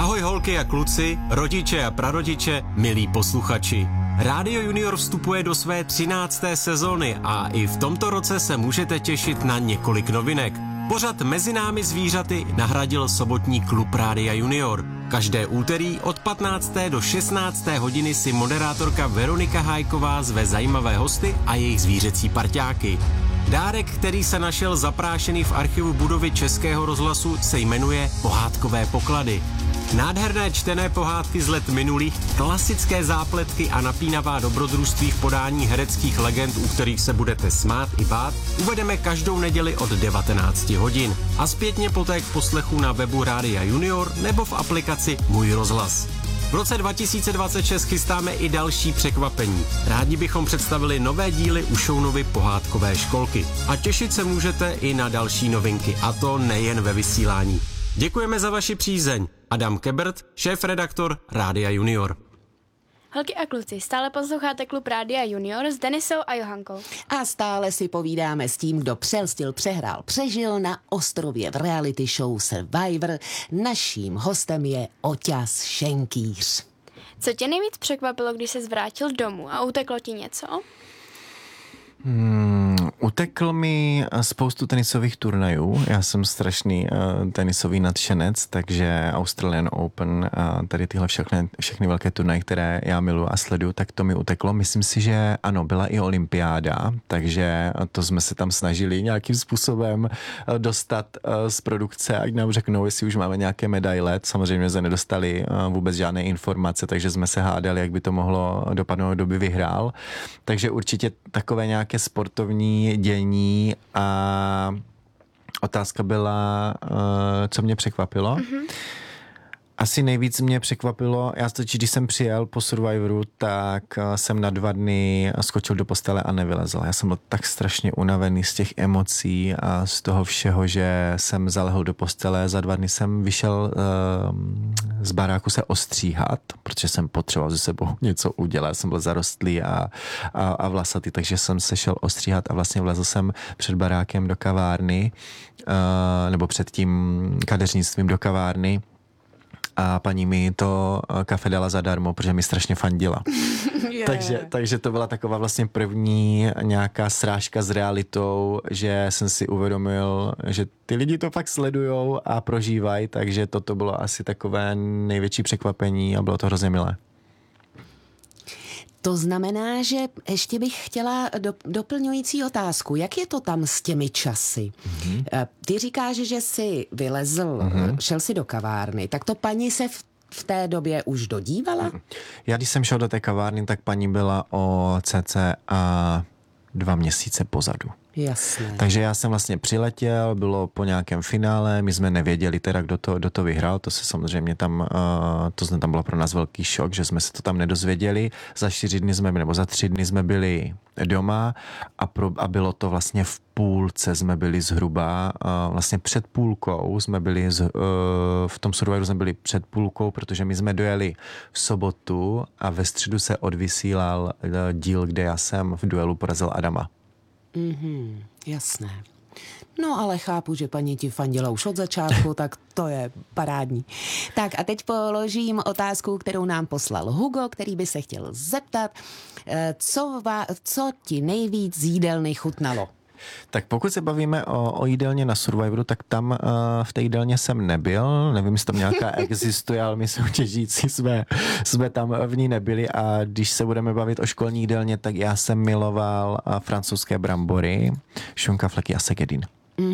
Ahoj holky a kluci, rodiče a prarodiče, milí posluchači. Rádio Junior vstupuje do své 13. sezóny a i v tomto roce se můžete těšit na několik novinek. Pořad Mezi námi zvířaty nahradil sobotní klub Rádia Junior. Každé úterý od 15. do 16. hodiny si moderátorka Veronika Hájková zve zajímavé hosty a jejich zvířecí parťáky. Dárek, který se našel zaprášený v archivu budovy Českého rozhlasu, se jmenuje Pohádkové poklady. Nádherné čtené pohádky z let minulých, klasické zápletky a napínavá dobrodružství v podání hereckých legend, u kterých se budete smát i bát, uvedeme každou neděli od 19 hodin a zpětně poté k poslechu na webu Rádia Junior nebo v aplikaci Můj rozhlas. V roce 2026 chystáme i další překvapení. Rádi bychom představili nové díly u Šounovy pohádkové školky. A těšit se můžete i na další novinky, a to nejen ve vysílání. Děkujeme za vaši přízeň. Adam Kebert, šéf-redaktor Rádia Junior. Holky a kluci, stále posloucháte klub Rádia Junior s Denisou a Johankou. A stále si povídáme s tím, kdo přelstil, přehrál, přežil na ostrově v reality show Survivor. Naším hostem je Oťas Šenkýř. Co tě nejvíc překvapilo, když se zvrátil domů a uteklo ti něco? Utekl mi spoustu tenisových turnajů. Já jsem strašný tenisový nadšenec, takže Australian Open a tady tyhle všechny velké turnaje, které já miluji a sleduju, tak to mi uteklo. Myslím si, že ano, byla i olympiáda, takže to jsme se tam snažili nějakým způsobem dostat z produkce, ať nám řeknou, jestli už máme nějaké medaile. Samozřejmě jsme nedostali vůbec žádné informace, takže jsme se hádali, jak by to mohlo dopadnout, kdo by vyhrál. Takže určitě takové nějaké sportovní dění a otázka byla, co mě překvapilo. Asi nejvíc mě překvapilo, když jsem přijel po Survivoru, tak jsem na 2 dny skočil do postele a nevylezl. Já jsem byl tak strašně unavený z těch emocí a z toho všeho, že jsem zalehl do postele. Za 2 dny jsem vyšel z baráku se ostříhat, protože jsem potřeboval ze sebou něco udělat. Já jsem byl zarostlý a vlasatý, takže jsem se šel ostříhat a vlastně vlezl jsem před barákem do kavárny, nebo před tím kadeřnictvím do kavárny. A paní mi to kafe dala zadarmo, protože mi strašně fandila. Takže to byla taková vlastně první nějaká srážka s realitou, že jsem si uvědomil, že ty lidi to fakt sledujou a prožívají, takže toto bylo asi takové největší překvapení a bylo to hrozně milé. To znamená, že ještě bych chtěla doplňující otázku. Jak je to tam s těmi časy? Ty říkáš, že jsi vylezl, šel si do kavárny, tak to paní se v té době už dodívala? Já když jsem šel do té kavárny, tak paní byla o cca 2 měsíce pozadu. Jasné. Takže já jsem vlastně přiletěl, bylo po nějakém finále, my jsme nevěděli teda, kdo to vyhrál, to se samozřejmě tam bylo pro nás velký šok, že jsme se to tam nedozvěděli. Za 3 dny jsme byli doma a bylo to vlastně v půlce, jsme byli zhruba, vlastně před půlkou jsme byli, v tom Survivoru jsme byli před půlkou, protože my jsme dojeli v sobotu a ve středu se odvysílal díl, kde já jsem v duelu porazil Adama. Jasné. No ale chápu, že paní ti fandila už od začátku, tak to je parádní. Tak a teď položím otázku, kterou nám poslal Hugo, který by se chtěl zeptat, co ti nejvíc z jídelny chutnalo? Tak pokud se bavíme o jídelně na Survivoru, tak tam v té jídelně jsem nebyl. Nevím, jestli tam nějaká existuje, ale my soutěžící jsme tam v ní nebyli. A když se budeme bavit o školní jídelně, tak já jsem miloval francouzské brambory, šunka, fleky a segedin.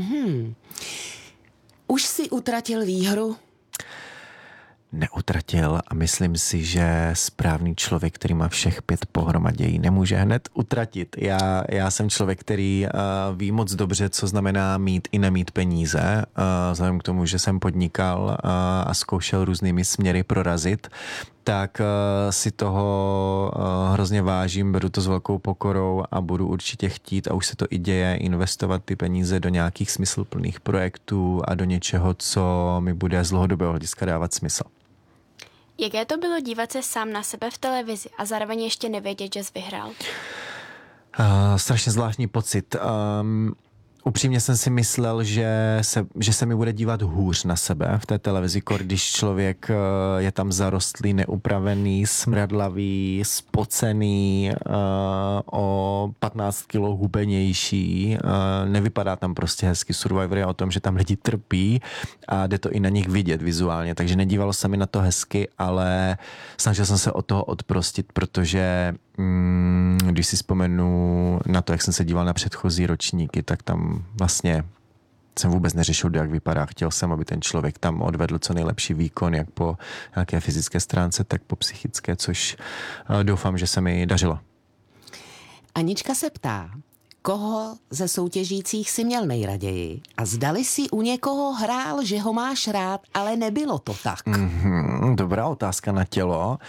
Už si utratil výhru? Neutratil a myslím si, že správný člověk, který má všech 5 pohromadě, ji nemůže hned utratit. Já jsem člověk, který ví moc dobře, co znamená mít i nemít peníze. Vzhledem k tomu, že jsem podnikal a zkoušel různými směry prorazit, tak si toho hrozně vážím, beru to s velkou pokorou a budu určitě chtít, a už se to i děje, investovat ty peníze do nějakých smysluplných projektů a do něčeho, co mi bude z dlouhodobého hlediska dávat smysl. Jaké to bylo dívat se sám na sebe v televizi a zároveň ještě nevědět, že jsi vyhrál? Strašně zvláštní pocit. Upřímně jsem si myslel, že se mi bude dívat hůř na sebe v té televizi, když člověk je tam zarostlý, neupravený, smradlavý, spocený, o 15 kilo hubenější. Nevypadá tam prostě hezky. Survivor je o tom, že tam lidi trpí a jde to i na nich vidět vizuálně, takže nedívalo se mi na to hezky, ale snažil jsem se od toho odprostit, protože když si vzpomenu na to, jak jsem se díval na předchozí ročníky, tak tam vlastně jsem vůbec neřešil, jak vypadá. Chtěl jsem, aby ten člověk tam odvedl co nejlepší výkon, jak po nějaké fyzické stránce, tak po psychické, což doufám, že se mi dařilo. Anička se ptá, koho ze soutěžících si měl nejraději a zdali si u někoho hrál, že ho máš rád, ale nebylo to tak. Dobrá otázka na tělo.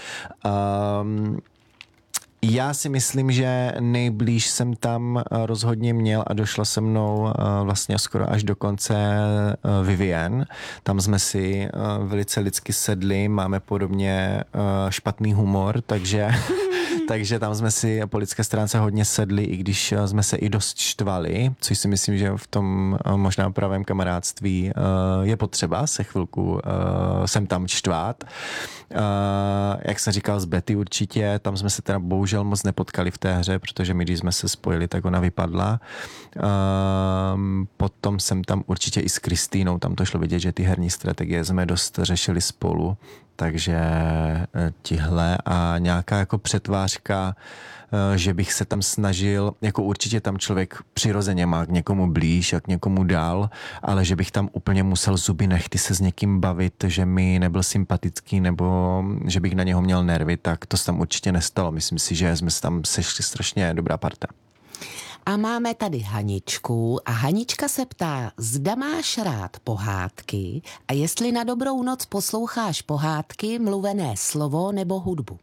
Já si myslím, že nejblíž jsem tam rozhodně měl a došla se mnou vlastně skoro až do konce Vivien. Tam jsme si velice lidsky sedli, máme podobně špatný humor, takže tam jsme si po lidské stránce hodně sedli, i když jsme se i dost štvali, což si myslím, že v tom možná pravém kamarádství je potřeba se chvilku sem tam štvát. Jak jsem říkal, s Betty určitě, tam jsme se teda bohužel moc nepotkali v té hře, protože my, když jsme se spojili, tak ona vypadla. Potom jsem tam určitě i s Kristýnou, tam to šlo vidět, že ty herní strategie jsme dost řešili spolu, takže tihle a nějaká jako přetvářka, že bych se tam snažil, jako určitě tam člověk přirozeně má k někomu blíž a k někomu dál, ale že bych tam úplně musel zuby nechty se s někým bavit, že mi nebyl sympatický nebo že bych na něho měl nervy, tak to se tam určitě nestalo. Myslím si, že jsme se tam sešli strašně dobrá parta. A máme tady Haničku a Hanička se ptá, zda máš rád pohádky a jestli na dobrou noc posloucháš pohádky, mluvené slovo nebo hudbu.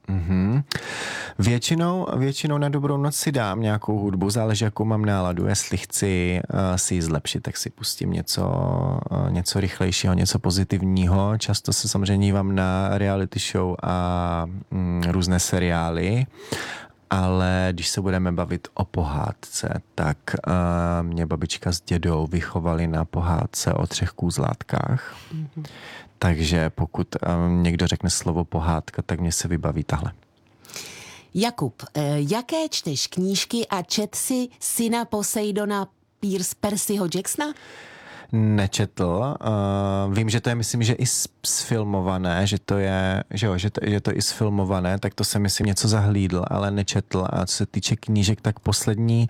Většinou na dobrou noc si dám nějakou hudbu, záleží, jakou mám náladu. Jestli chci si ji zlepšit, tak si pustím něco rychlejšího, něco pozitivního. Často se samozřejmě dívám na reality show a různé seriály. Ale když se budeme bavit o pohádce, tak mě babička s dědou vychovali na pohádce o 3 kůzlátkách. Takže pokud někdo řekne slovo pohádka, tak mě se vybaví tahle. Jakub, jaké čteš knížky a čet si Syna Poseidona Percyho Jacksona? Nečetl. Vím, že to je, myslím, že i sfilmované, že to je i sfilmované, tak to jsem, myslím, něco zahlídl, ale nečetl. A co se týče knížek, tak poslední,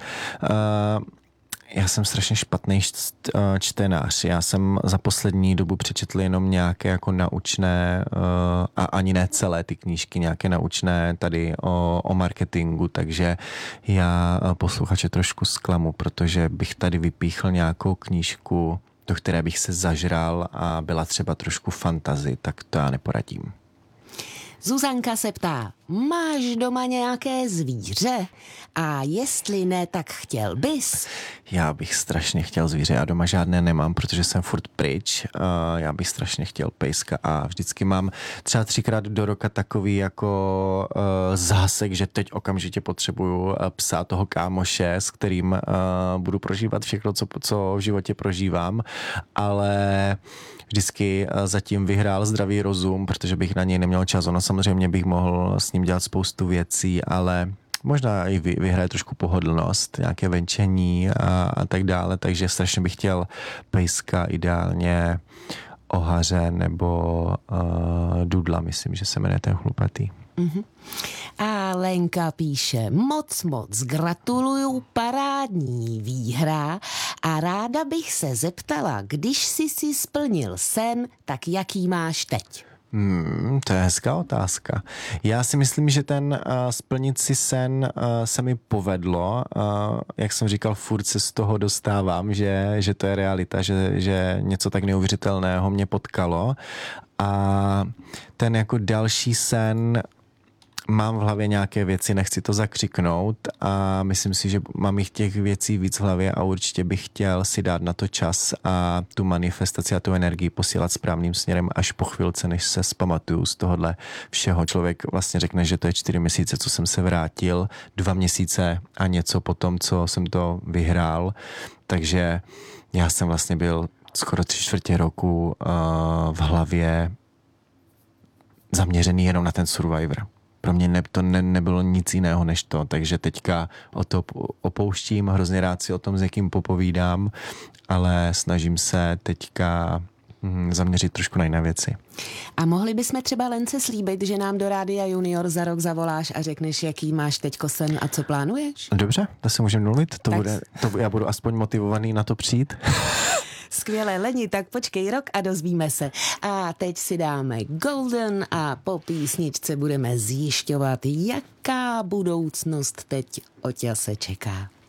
já jsem strašně špatný čtenář. Já jsem za poslední dobu přečetl jenom nějaké jako naučné, a ani ne celé ty knížky, nějaké naučné tady o marketingu, takže já posluchače trošku zklamu, protože bych tady vypíchl nějakou knížku, do které bych se zažral a byla třeba trošku fantasy, tak to já neporadím. Zuzanka se ptá, máš doma nějaké zvíře? A jestli ne, tak chtěl bys? Já bych strašně chtěl zvíře, já doma žádné nemám, protože jsem furt pryč. Já bych strašně chtěl pejska a vždycky mám třeba 3krát do roka takový jako zásek, že teď okamžitě potřebuju psa, toho kámoše, s kterým budu prožívat všechno, co v životě prožívám, ale vždycky zatím vyhrál zdravý rozum, protože bych na něj neměl čas. Ono samozřejmě bych mohl s ním dělat spoustu věcí, ale možná i vyhraje trošku pohodlnost, nějaké venčení a tak dále, takže strašně bych chtěl pejska, ideálně ohaře nebo dudla, myslím, že se jmenuje ten chlupatý. A Lenka píše, moc gratuluju, parádní výhra a ráda bych se zeptala, když jsi si splnil sen, tak jaký máš teď? To je hezká otázka. Já si myslím, že ten splnit si sen se mi povedlo. Jak jsem říkal, furt se z toho dostávám, že to je realita, že něco tak neuvěřitelného mě potkalo. A ten jako další sen mám v hlavě nějaké věci, nechci to zakřiknout a myslím si, že mám jich těch věcí víc v hlavě a určitě bych chtěl si dát na to čas a tu manifestaci a tu energii posílat správným směrem až po chvilce, než se zpamatuju z tohohle všeho. Člověk vlastně řekne, že to je 4 měsíce, co jsem se vrátil, 2 měsíce a něco po tom, co jsem to vyhrál, takže já jsem vlastně byl skoro 3/4 roku v hlavě zaměřený jenom na ten Survivor. Pro mě to nebylo nic jiného než to, takže teďka o to opouštím, hrozně rád si o tom s někým popovídám, ale snažím se teďka zaměřit trošku na jiné věci. A mohli bychom třeba Lence slíbit, že nám do Rádia Junior za rok zavoláš a řekneš, jaký máš teďko sen a co plánuješ? Dobře, to se můžeme mluvit, já budu aspoň motivovaný na to přijít. Skvěle, Leni, tak počkej rok a dozvíme se. A teď si dáme Golden a po písničce budeme zjišťovat, jaká budoucnost teď Oťa se čeká.